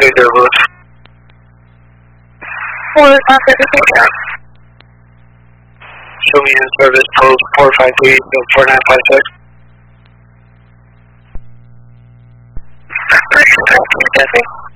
Take care, Louis. What is that indicator? Show me in service post 453 4956. Bridge 13,